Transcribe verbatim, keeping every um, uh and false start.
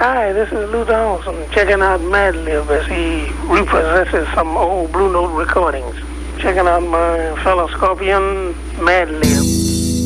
Hi, this is Luther Holson, checking out Mad Lib as he repossesses some old Blue Note recordings. Checking out my fellow Scorpion, Mad Lib.